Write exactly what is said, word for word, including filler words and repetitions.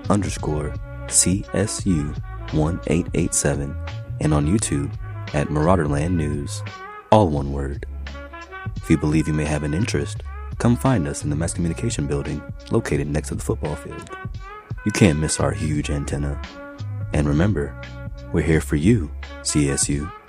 underscore C S U one eight eight seven and on YouTube at Marauderland News, all one word. If you believe you may have an interest, come find us in the Mass Communication Building located next to the football field. You can't miss our huge antenna. And remember, we're here for you, C S U.